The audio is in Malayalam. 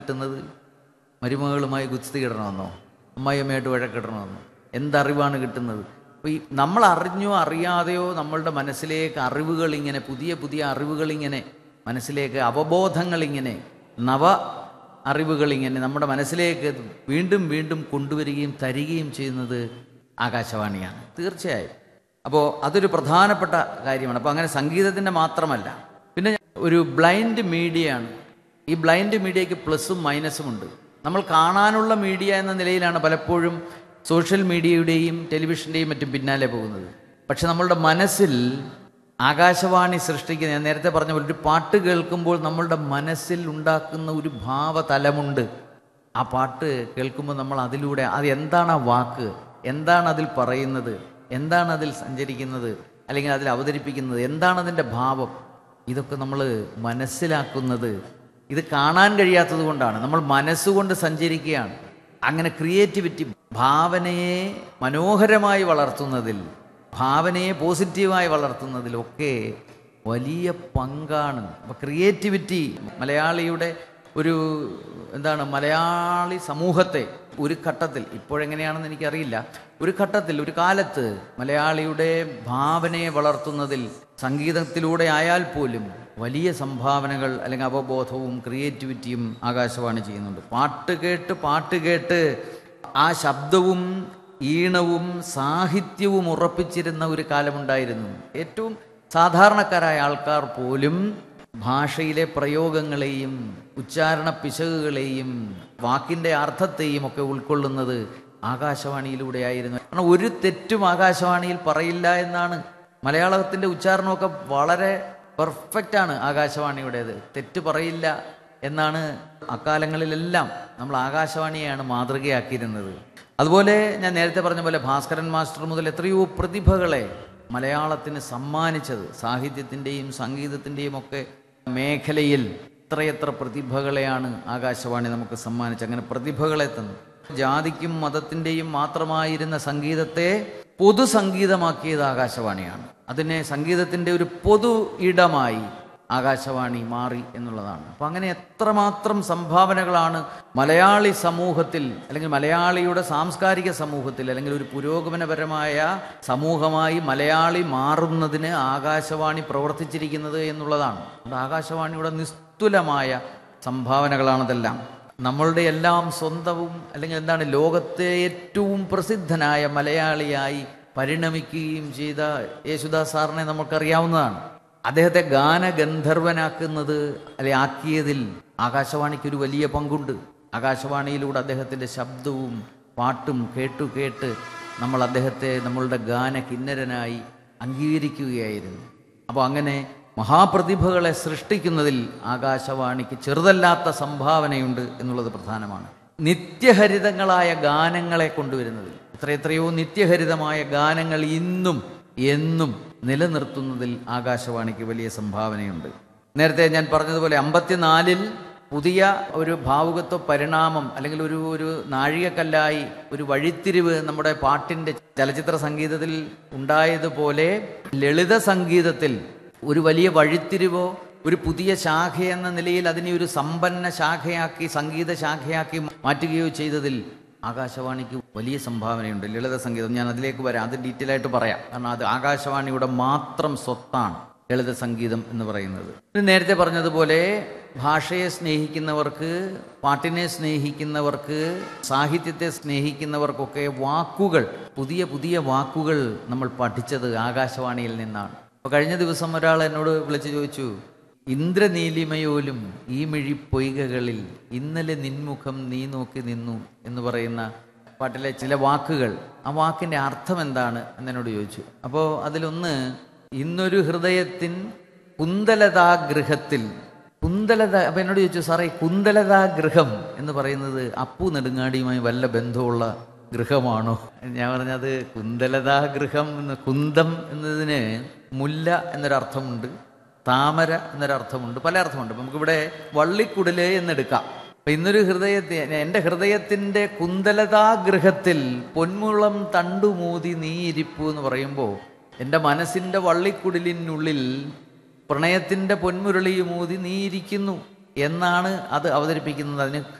കിട്ടുന്നത്? മരുമകളുമായി ഗുസ്തി കിടണമെന്നോ, അമ്മായിയമ്മയായിട്ട് വഴക്കിടണമെന്നോ? എന്തറിവാണ് കിട്ടുന്നത്? അപ്പോൾ ഈ നമ്മൾ അറിഞ്ഞോ അറിയാതെയോ നമ്മളുടെ മനസ്സിലേക്ക് അറിവുകളിങ്ങനെ, പുതിയ പുതിയ അറിവുകളിങ്ങനെ മനസ്സിലേക്ക്, അവബോധങ്ങളിങ്ങനെ, നവ അറിവുകളിങ്ങനെ നമ്മുടെ മനസ്സിലേക്ക് വീണ്ടും വീണ്ടും കൊണ്ടുവരികയും തരികയും ചെയ്യുന്നത് ആകാശവാണിയാണ്, തീർച്ചയായും. അപ്പോൾ അതൊരു പ്രധാനപ്പെട്ട കാര്യമാണ്. അപ്പോൾ അങ്ങനെ സംഗീതത്തിൻ്റെ മാത്രമല്ല, പിന്നെ ഒരു ബ്ലൈൻഡ് മീഡിയയാണ്. ഈ ബ്ലൈൻഡ് മീഡിയയ്ക്ക് പ്ലസും മൈനസും ഉണ്ട്. നമ്മൾ കാണാനുള്ള മീഡിയ എന്ന നിലയിലാണ് പലപ്പോഴും സോഷ്യൽ മീഡിയയുടെയും ടെലിവിഷൻ്റെയും മറ്റും പിന്നാലെ പോകുന്നത്. പക്ഷെ നമ്മളുടെ മനസ്സിൽ ആകാശവാണി സൃഷ്ടിക്കുന്ന, ഞാൻ നേരത്തെ പറഞ്ഞ പോലെ, ഒരു പാട്ട് കേൾക്കുമ്പോൾ നമ്മളുടെ മനസ്സിൽ ഉണ്ടാക്കുന്ന ഒരു ഭാവതലമുണ്ട്. ആ പാട്ട് കേൾക്കുമ്പോൾ നമ്മൾ അതിലൂടെ, അത് എന്താണ് ആ വാക്ക്, എന്താണ് അതിൽ പറയുന്നത്, എന്താണ് അതിൽ സഞ്ചരിക്കുന്നത്, അല്ലെങ്കിൽ അതിൽ അവതരിപ്പിക്കുന്നത്, എന്താണ് അതിൻ്റെ ഭാവം, ഇതൊക്കെ നമ്മൾ മനസ്സിലാക്കുന്നത് ഇത് കാണാൻ കഴിയാത്തത് കൊണ്ടാണ്. നമ്മൾ മനസ്സുകൊണ്ട് സഞ്ചരിക്കുകയാണ്. അങ്ങനെ ക്രിയേറ്റിവിറ്റി, ഭാവനയെ മനോഹരമായി വളർത്തുന്നതിൽ, ഭാവനയെ പോസിറ്റീവായി വളർത്തുന്നതിലൊക്കെ വലിയ പങ്കാണ്. അപ്പോൾ ക്രിയേറ്റിവിറ്റി മലയാളിയുടെ ഒരു മലയാളി സമൂഹത്തെ ഒരു ഘട്ടത്തിൽ, ഇപ്പോഴെങ്ങനെയാണെന്ന് എനിക്കറിയില്ല, ഒരു ഘട്ടത്തിൽ, ഒരു കാലത്ത് മലയാളിയുടെ ഭാവനയെ വളർത്തുന്നതിൽ സംഗീതത്തിലൂടെ ആയാൽ പോലും വലിയ സംഭാവനകൾ അല്ലെങ്കിൽ അവബോധവും ക്രിയേറ്റിവിറ്റിയും ആകാശവാണി ചെയ്യുന്നുണ്ട്. പാട്ട് കേട്ട് ആ ശബ്ദവും ഈണവും സാഹിത്യവും ഉറപ്പിച്ചിരുന്ന ഒരു കാലമുണ്ടായിരുന്നു. ഏറ്റവും സാധാരണക്കാരായ ആൾക്കാർ പോലും ഭാഷയിലെ പ്രയോഗങ്ങളെയും ഉച്ചാരണ പിശകുകളെയും വാക്കിൻ്റെ അർത്ഥത്തെയും ഒക്കെ ഉൾക്കൊള്ളുന്നത് ആകാശവാണിയിലൂടെയായിരുന്നു. കാരണം ഒരു തെറ്റും ആകാശവാണിയിൽ പറയില്ല എന്നാണ്. മലയാളത്തിൻ്റെ ഉച്ചാരണമൊക്കെ വളരെ പെർഫെക്റ്റാണ് ആകാശവാണിയുടേത്. തെറ്റ് പറയില്ല എന്നാണ് അക്കാലങ്ങളിലെല്ലാം നമ്മൾ ആകാശവാണിയെയാണ് മാതൃകയാക്കിയിരുന്നത്. അതുപോലെ ഞാൻ നേരത്തെ പറഞ്ഞ പോലെ ഭാസ്കരൻ മാസ്റ്റർ മുതൽ എത്രയോ പ്രതിഭകളെ മലയാളത്തിന് സമ്മാനിച്ചത്, സാഹിത്യത്തിൻ്റെയും സംഗീതത്തിൻ്റെയും ഒക്കെ മേഖലയിൽ എത്രയെത്ര പ്രതിഭകളെയാണ് ആകാശവാണി നമുക്ക് സമ്മാനിച്ചത്. അങ്ങനെ പ്രതിഭകളെ തന്നു. ജാതിക്കും മതത്തിൻ്റെയും മാത്രമായിരുന്ന സംഗീതത്തെ പൊതുസംഗീതമാക്കിയത് ആകാശവാണിയാണ്. അതിനെ സംഗീതത്തിൻ്റെ ഒരു പൊതു ഇടമായി ആകാശവാണി മാറി എന്നുള്ളതാണ്. അപ്പം അങ്ങനെ എത്രമാത്രം സംഭാവനകളാണ് മലയാളി സമൂഹത്തിൽ, അല്ലെങ്കിൽ മലയാളിയുടെ സാംസ്കാരിക സമൂഹത്തിൽ, അല്ലെങ്കിൽ ഒരു പുരോഗമനപരമായ സമൂഹമായി മലയാളി മാറുന്നതിന് ആകാശവാണി പ്രവർത്തിച്ചിരിക്കുന്നത് എന്നുള്ളതാണ്. ആകാശവാണിയുടെ നിസ്തുലമായ സംഭാവനകളാണതെല്ലാം. നമ്മളുടെ എല്ലാം സ്വന്തവും, അല്ലെങ്കിൽ ലോകത്തെ ഏറ്റവും പ്രസിദ്ധനായ മലയാളിയായി പരിണമിക്കുകയും ചെയ്ത യേശുദാസ് സാറിനെ നമുക്കറിയാവുന്നതാണ്. അദ്ദേഹത്തെ ഗാനഗന്ധർവനാക്കുന്നത്, അല്ലെങ്കിൽ ആക്കിയതിൽ ആകാശവാണിക്കൊരു വലിയ പങ്കുണ്ട്. ആകാശവാണിയിലൂടെ അദ്ദേഹത്തിൻ്റെ ശബ്ദവും പാട്ടും കേട്ട് നമ്മൾ അദ്ദേഹത്തെ നമ്മളുടെ ഗാനകിന്നരനായി അംഗീകരിക്കുകയായിരുന്നു. അപ്പോൾ അങ്ങനെ മഹാപ്രതിഭകളെ സൃഷ്ടിക്കുന്നതിൽ ആകാശവാണിക്ക് ചെറുതല്ലാത്ത സംഭാവനയുണ്ട് എന്നുള്ളത് പ്രധാനമാണ്. നിത്യഹരിതങ്ങളായ ഗാനങ്ങളെ കൊണ്ടുവരുന്നതിൽ, എത്രയോ നിത്യഹരിതമായ ഗാനങ്ങൾ ഇന്നും എന്നും നിലനിർത്തുന്നതിൽ ആകാശവാണിക്ക് വലിയ സംഭാവനയുണ്ട്. നേരത്തെ ഞാൻ പറഞ്ഞതുപോലെ 54-ൽ പുതിയ ഒരു ഭാവുകത്വ പരിണാമം, അല്ലെങ്കിൽ ഒരു നാഴികക്കല്ലായി ഒരു വഴിത്തിരിവ് നമ്മുടെ പാട്ടിൻ്റെ ചലച്ചിത്ര സംഗീതത്തിൽ ഉണ്ടായതുപോലെ ലളിത സംഗീതത്തിൽ ഒരു വലിയ വഴിത്തിരിവോ, ഒരു പുതിയ ശാഖയെന്ന നിലയിൽ അതിനെ ഒരു സമ്പന്ന ശാഖയാക്കി, സംഗീത ശാഖയാക്കി മാറ്റുകയോ ചെയ്തതിൽ ആകാശവാണിക്ക് വലിയ സംഭാവനയുണ്ട്. ലളിത സംഗീതം, ഞാൻ അതിലേക്ക് വരാം, അത് ഡീറ്റെയിൽ ആയിട്ട് പറയാം. കാരണം അത് ആകാശവാണിയുടെ മാത്രം സ്വത്താണ് ലളിത സംഗീതം എന്ന് പറയുന്നത്. നേരത്തെ പറഞ്ഞതുപോലെ ഭാഷയെ സ്നേഹിക്കുന്നവർക്ക്, പാട്ടിനെ സ്നേഹിക്കുന്നവർക്ക്, സാഹിത്യത്തെ സ്നേഹിക്കുന്നവർക്കൊക്കെ വാക്കുകൾ, പുതിയ പുതിയ വാക്കുകൾ നമ്മൾ പഠിച്ചത് ആകാശവാണിയിൽ നിന്നാണ്. അപ്പോൾ കഴിഞ്ഞ ദിവസം ഒരാൾ എന്നോട് വിളിച്ച് ചോദിച്ചു, ഇന്ദ്രനീലിമയോലും ഈ മിഴി പൊയ്കകളിൽ ഇന്നലെ നിൻമുഖം നീ നോക്കി നിന്നു എന്ന് പറയുന്ന പാട്ടിലെ ചില വാക്കുകൾ, ആ വാക്കിൻ്റെ അർത്ഥം എന്താണ് എന്നോട് ചോദിച്ചു. അപ്പോൾ അതിലൊന്ന്, ഇന്നൊരു ഹൃദയത്തിൻ കുന്തലതാഗൃഹത്തിൽ, കുന്തലത. അപ്പോൾ എന്നോട് ചോദിച്ചു, സാറേ കുന്തലതാഗൃഹം എന്ന് പറയുന്നത് അപ്പു നെടുങ്ങാടിയുമായി വല്ല ബന്ധമുള്ള ഗൃഹമാണോ? ഞാൻ പറഞ്ഞത് കുന്തലതാഗൃഹം എന്ന്, കുന്തം എന്നതിന് മുല്ല എന്നൊരർത്ഥമുണ്ട്, താമര എന്നൊരർത്ഥമുണ്ട്, പല അർത്ഥമുണ്ട്. അപ്പം നമുക്കിവിടെ വള്ളിക്കുടല് എന്നെടുക്കാം. അപ്പം ഇന്നൊരു എൻ്റെ ഹൃദയത്തിൻ്റെ കുന്തലതാഗൃഹത്തിൽ പൊന്മുളം തണ്ടുമൂതി നീ ഇരിപ്പു എന്ന് പറയുമ്പോൾ എൻ്റെ മനസ്സിൻ്റെ വള്ളിക്കുടലിനുള്ളിൽ പ്രണയത്തിൻ്റെ പൊന്മുരളിയുമൂതി നീ ഇരിക്കുന്നു എന്നാണ് അത് അവതരിപ്പിക്കുന്നത്. അതിന്